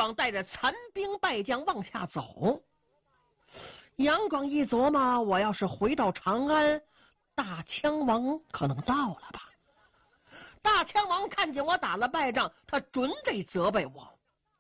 广带着残兵败将往下走。杨广一琢磨，我要是回到长安，大羌王可能到了吧？大羌王看见我打了败仗，他准得责备我。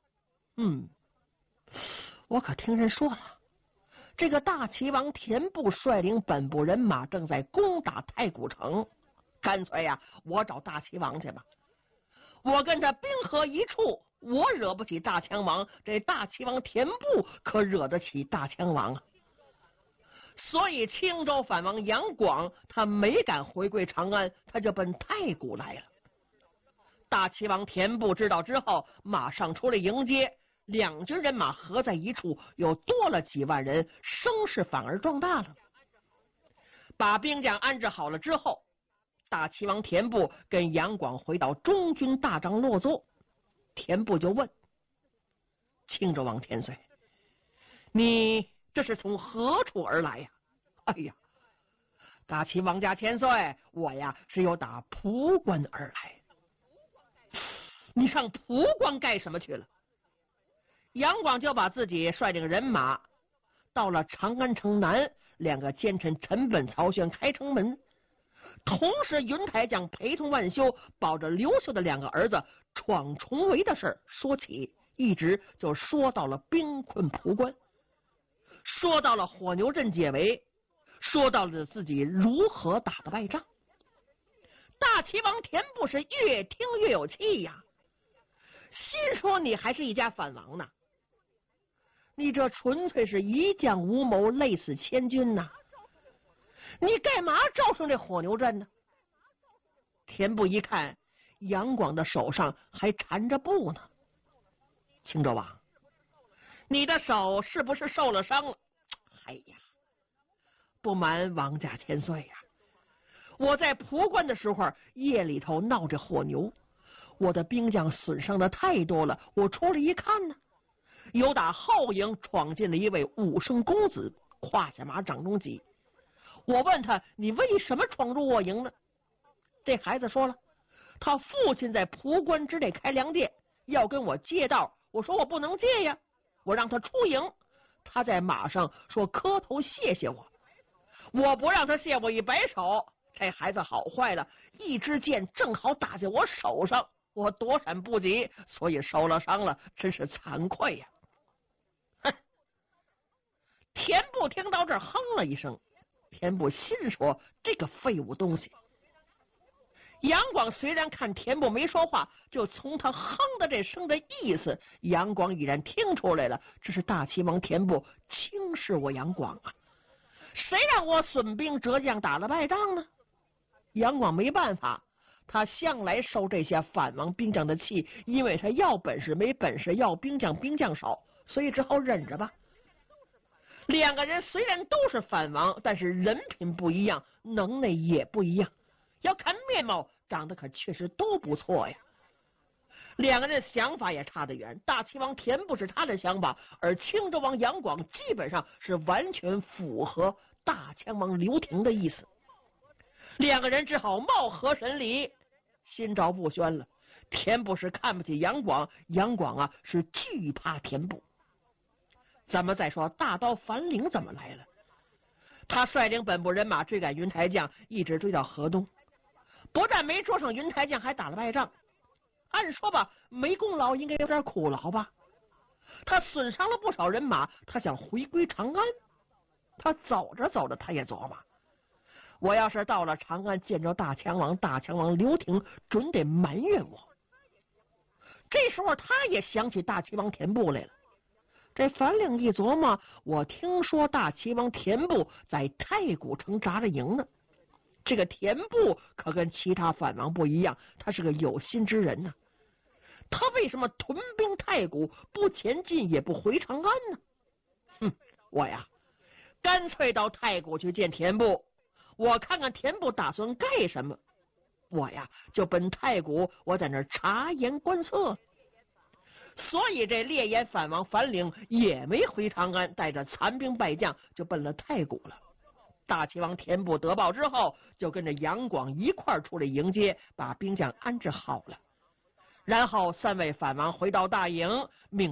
我可听人说了，这个大齐王田部率领本部人马正在攻打太谷城，干脆呀，我找大齐王去吧。我跟他兵合一处，我惹不起大羌王，这大齐王田部可惹得起大羌王啊！所以青州反王杨广他没敢回归长安，他就奔太谷来了。大齐王田部知道之后，马上出来迎接，两军人马合在一处，又多了几万人，声势反而壮大了。把兵将安置好了之后，大齐王田部跟杨广回到中军大帐落座。田部就问：青州王田遂，你这是从何处而来呀？哎呀，大齐王家千岁，我呀是由打蒲关而来。你上蒲关干什么去了？杨广就把自己率领人马到了长安城南，两个奸臣陈本、曹宣开城门，同时云台将陪同万修保着刘秀的两个儿子闯重围的事说起，一直就说到了兵困蒲关，说到了火牛阵解围，说到了自己如何打的败仗。大齐王田部是越听越有气呀，心说你还是一家反王呢，你这纯粹是一将无谋，累死千军呐！你干嘛招上这火牛阵呢？田部一看，杨广的手上还缠着布呢。青州王，你的手是不是受了伤了？哎呀，不瞒王家千岁呀，我在蒲关的时候，夜里头闹着火牛，我的兵将损伤的太多了。我出来一看呢，有打后营闯进了一位武生公子，胯下马掌中戟。我问他，你为什么闯入我营呢？这孩子说了，他父亲在蒲关之内开粮店，要跟我借道。我说我不能借呀，我让他出营。他在马上说磕头谢谢我，我不让他谢，我一摆手，这孩子好坏了，一支箭正好打在我手上，我躲闪不及，所以受了伤了，真是惭愧呀！哼！田部听到这儿哼了一声，田部心说这个废物东西。杨广虽然看田部没说话，就从他哼的这声的意思，杨广已然听出来了，这是大齐王田部轻视我杨广啊！谁让我损兵折将打了败仗呢？杨广没办法，他向来受这些反王兵将的气，因为他要本事没本事，要兵将兵将少，所以只好忍着吧。两个人虽然都是反王，但是人品不一样，能耐也不一样，要看面貌，长得可确实都不错呀。两个人想法也差得远，大齐王田部是他的想法，而青州王杨广基本上是完全符合大羌王刘廷的意思。两个人只好貌合神离，心照不宣了。田部是看不起杨广，杨广啊是惧怕田部。咱们再说大刀樊陵怎么来了？他率领本部人马追赶云台将，一直追到河东，不但没捉上云台将，还打了败仗。按说吧，没功劳应该有点苦劳吧。他损伤了不少人马，他想回归长安。他走着走着，他也琢磨，我要是到了长安见着大羌王，大羌王刘廷准得埋怨我。这时候他也想起大齐王田部来了。这樊陵一琢磨，我听说大齐王田部在太谷城扎着营呢。这个田部可跟其他反王不一样，他是个有心之人呢。他为什么屯兵太谷，不前进也不回长安呢？我呀，干脆到太谷去见田部，我看看田部打算干什么。我呀，就奔太谷，我在那儿察言观色。所以这烈焰反王樊陵也没回长安，带着残兵败将就奔了太谷了。大齐王田部得报之后，就跟着杨广一块出来迎接，把兵将安置好了。然后三位反王回到大营，命